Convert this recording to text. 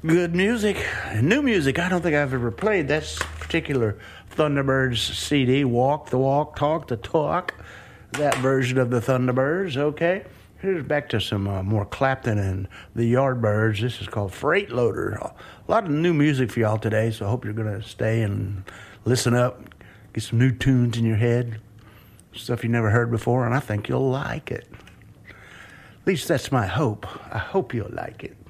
Good music, new music. I don't think I've ever played that particular Thunderbirds CD. Walk the walk, talk the talk. That version of the Thunderbirds. Okay, here's back to some more Clapton and the Yardbirds. This is called Freight Loader. A lot of new music for y'all today, so I hope you're gonna stay and listen up, get some new tunes in your head, stuff you never heard before, and I think you'll like it. At least that's my hope. I hope you'll like it.